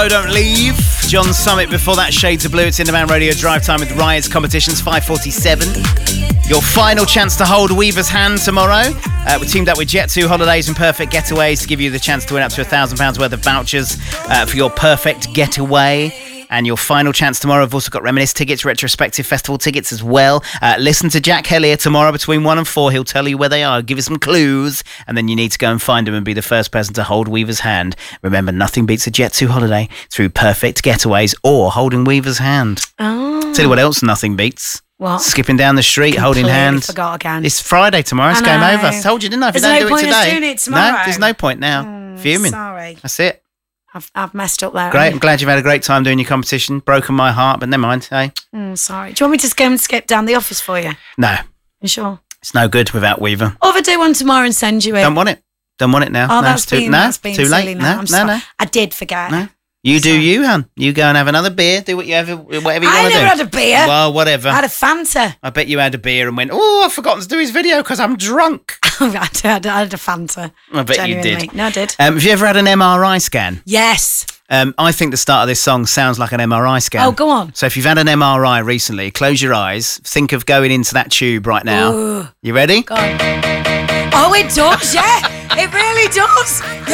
Slow Don't Leave. John Summit before that, Shades of Blue. It's In Demand Radio Drive Time with Riot's Competitions, 5:47. Your final chance to hold Weaver's hand tomorrow. We teamed up with Jet2 Holidays and Perfect Getaways to give you the chance to win up to £1,000 worth of vouchers for your perfect getaway. And your final chance tomorrow. I've also got Reminisce tickets, retrospective festival tickets as well. Listen to Jack Hellier tomorrow between 1 and 4. He'll tell you where they are, give you some clues, and then you need to go and find him and be the first person to hold Weaver's hand. Remember, nothing beats a Jet2 holiday through Perfect Getaways or holding Weaver's hand. Oh. Tell you what else nothing beats. What? Skipping down the street, holding hands. Forgot again. It's Friday tomorrow. It's game over. I told you, didn't I? If you don't do it today. There's no point in doing it tomorrow. No, there's no point now. Fuming. Sorry. That's it. I've messed up there. Great. I'm glad you've had a great time doing your competition. Broken my heart, but never mind. Hey. Sorry. Do you want me to go and skip down the office for you? No. You sure? It's no good without Weaver. Or if I do one tomorrow and send you it. Don't want it. Don't want it now. Oh, no, that's too been too late. silly now. No. I did forget. No. You do you, hun. You go and have another beer. Do whatever you want to do. I never had a beer. Well, whatever. I had a Fanta. I bet you had a beer and went, I've forgotten to do his video because I'm drunk. I had a Fanta. I bet Genuinely. you did. No, I did. Have you ever had an MRI scan? Yes. I think the start of this song sounds like an MRI scan. Oh, go on. So if you've had an MRI recently, close your eyes. Think of going into that tube right now. Ooh. You ready? Go on. Oh, it does, yeah. It really does.